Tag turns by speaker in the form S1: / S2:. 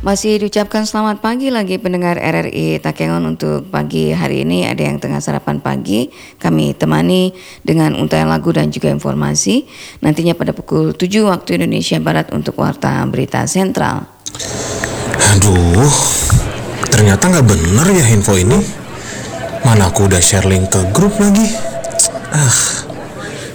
S1: Masih diucapkan selamat pagi lagi pendengar RRI Takengon untuk pagi hari ini. Ada yang tengah sarapan pagi, kami temani dengan untayan lagu dan juga informasi. Nantinya pada pukul 7 waktu Indonesia Barat untuk Warta Berita Sentral.
S2: Aduh, ternyata nggak bener ya info ini. Mana aku udah share link ke grup lagi.